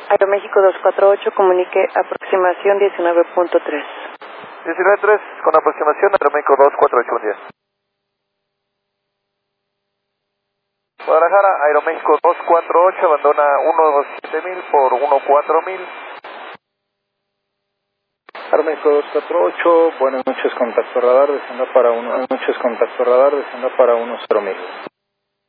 Aeroméxico 248, comunique aproximación 19.3. 19.3, con aproximación, Aeroméxico 248, buen día. Guadalajara, Aeroméxico 248, abandona 17000 por 14000. Aeroméxico 248, buenas noches, contacto radar, descienda para 10.000.